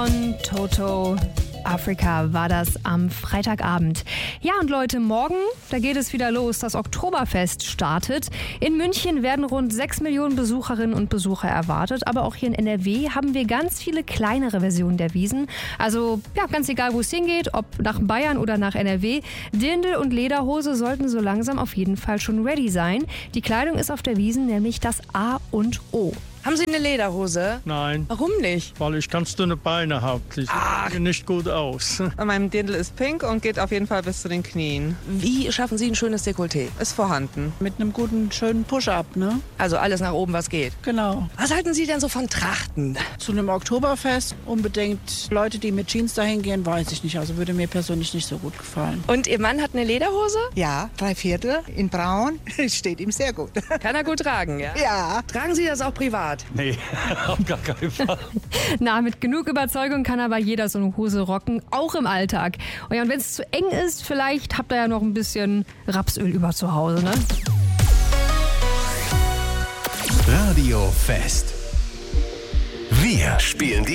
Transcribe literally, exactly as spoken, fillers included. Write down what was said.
von Toto. Afrika war das am Freitagabend. Ja, und Leute, morgen, da geht es wieder los. Das Oktoberfest startet. In München werden rund sechs Millionen Besucherinnen und Besucher erwartet. Aber auch hier in N R W haben wir ganz viele kleinere Versionen der Wiesn. Also, ja, ganz egal, wo es hingeht, ob nach Bayern oder nach N R W. Dirndl und Lederhose sollten so langsam auf jeden Fall schon ready sein. Die Kleidung ist auf der Wiesn nämlich das A und O. Haben Sie eine Lederhose? Nein. Warum nicht? Weil ich ganz dünne Beine habe. Die Ah. sehen nicht gut aus. Mein Dirndl ist pink und geht auf jeden Fall bis zu den Knien. Wie schaffen Sie ein schönes Dekolleté? Ist vorhanden. Mit einem guten, schönen Push-Up, ne? Also alles nach oben, was geht. Genau. Was halten Sie denn so von Trachten? Zu einem Oktoberfest unbedingt Leute, die mit Jeans dahin gehen, weiß ich nicht. Also würde mir persönlich nicht so gut gefallen. Und Ihr Mann hat eine Lederhose? Ja, drei Viertel in braun. Steht ihm sehr gut. Kann er gut tragen, ja? Ja. Tragen Sie das auch privat? Nee, auf gar keinen Fall. Na, mit genug Überzeugung kann aber jeder so eine Hose rocken, auch im Alltag. Und ja, und wenn es zu eng ist, vielleicht habt ihr ja noch ein bisschen Rapsöl über zu Hause, ne? Radio Fest. Wir spielen die